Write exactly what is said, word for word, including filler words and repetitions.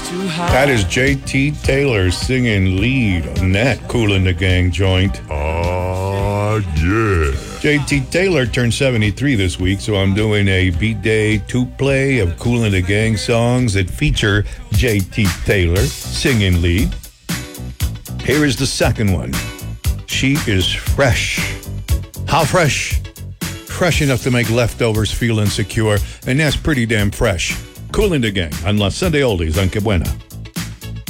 That is J T Taylor singing lead on that Kool and the Gang joint. Oh, yeah. J T Taylor turned seventy-three this week, so I'm doing a B-Day two-play of Kool and the Gang songs that feature J T Taylor singing lead. Here is the second one. She is fresh. How fresh? Fresh enough to make leftovers feel insecure, and that's pretty damn fresh. Kool and the Gang on La Sunday Oldies on Que Buena.